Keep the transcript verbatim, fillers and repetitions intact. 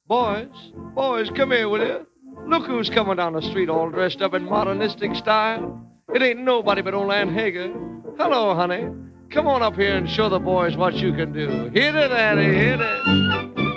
Boys, boys, come here, will you? Look who's coming down the street all dressed up in modernistic style. It ain't nobody but old Aunt Hager. Hello, honey. Come on up here and show the boys what you can do. Hit it, Annie, hit it.